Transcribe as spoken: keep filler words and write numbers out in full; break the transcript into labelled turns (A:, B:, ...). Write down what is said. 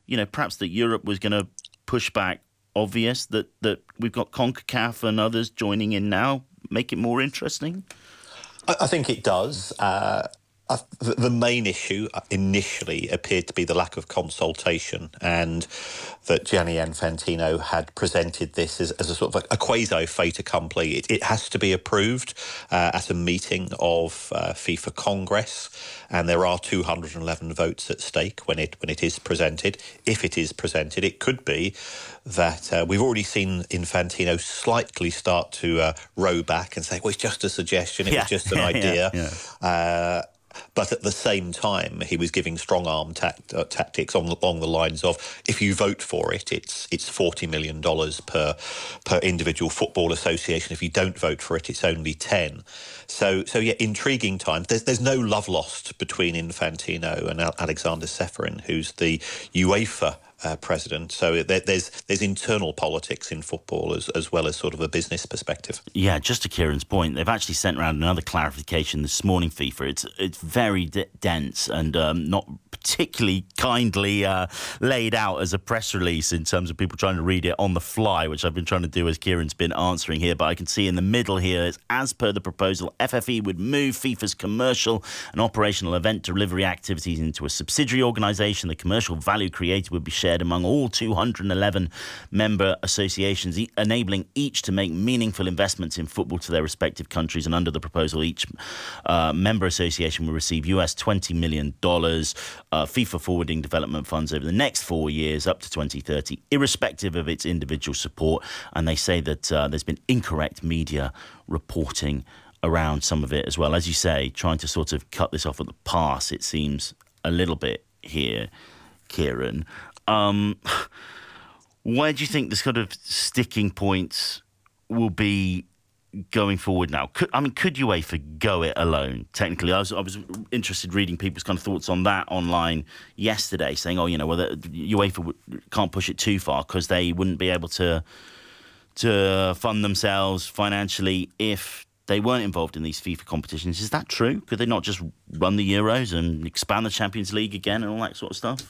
A: you know, perhaps that Europe was going to push back, obvious that, that we've got CONCACAF and others joining in now, make it more interesting?
B: I, I think it does. Uh, I, the, the main issue initially appeared to be the lack of consultation, and that Gianni Infantino had presented this as, as a sort of a, a quasi-fait accompli. It, it has to be approved uh, at a meeting of uh, FIFA Congress, and there are two hundred eleven votes at stake when it when it is presented. If it is presented, it could be that uh, we've already seen Infantino slightly start to uh, row back and say, well, it's just a suggestion, it
A: yeah.
B: was just an idea.
A: yeah, yeah.
B: Uh, But at the same time, he was giving strong arm tact, uh, tactics on, along the lines of, if you vote for it, it's it's forty million dollars per per individual football association. If you don't vote for it, it's only ten. So, so yeah, intriguing times. There's there's no love lost between Infantino and Alexander Ceferin, who's the UEFA Uh, president. So there, there's there's internal politics in football as as well as sort of a business perspective.
A: Yeah, just to Kieran's point, they've actually sent around another clarification this morning, FIFA. It's it's very d- dense and um, not particularly kindly uh, laid out as a press release in terms of people trying to read it on the fly, which I've been trying to do as Kieran's been answering here. But I can see in the middle here, it's, as per the proposal, F F E would move FIFA's commercial and operational event delivery activities into a subsidiary organisation. The commercial value created would be shared among all two hundred eleven member associations, e- enabling each to make meaningful investments in football to their respective countries. And under the proposal, each uh, member association will receive U S twenty million dollars uh, FIFA forwarding development funds over the next four years up to twenty thirty, irrespective of its individual support. And they say that uh, there's been incorrect media reporting around some of it as well. As you say, trying to sort of cut this off at the pass, it seems a little bit here, Kieran. Um, where do you think the sort of sticking points will be going forward now? Could, I mean, could UEFA go it alone? Technically, I was I was interested reading people's kind of thoughts on that online yesterday, saying, "Oh, you know, well, the, UEFA w- can't push it too far because they wouldn't be able to to fund themselves financially if they weren't involved in these FIFA competitions." Is that true? Could they not just run the Euros and expand the Champions League again and all that sort of stuff?